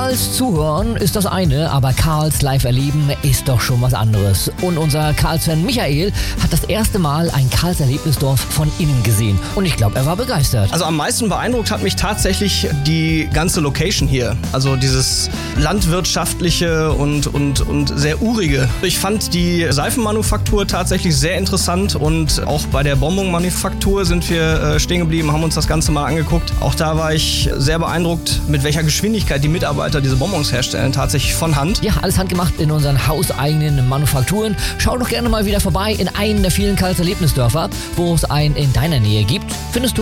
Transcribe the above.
Karls zuhören ist das eine, aber Karls live erleben ist doch schon was anderes. Und unser Karls-Fan Michael hat das erste Mal ein Karls Erlebnisdorf von innen gesehen. Und ich glaube, er war begeistert. Also am meisten beeindruckt hat mich tatsächlich die ganze Location hier. Also dieses landwirtschaftliche und sehr urige. Ich fand die Seifenmanufaktur tatsächlich sehr interessant und auch bei der Bonbonmanufaktur sind wir stehen geblieben, haben uns das Ganze mal angeguckt. Auch da war ich sehr beeindruckt, mit welcher Geschwindigkeit die Mitarbeiter diese Bonbons herstellen, tatsächlich von Hand. Ja, alles handgemacht in unseren hauseigenen Manufakturen. Schau doch gerne mal wieder vorbei in einen der vielen Karls Erlebnisdörfer, wo es einen in deiner Nähe gibt. Findest du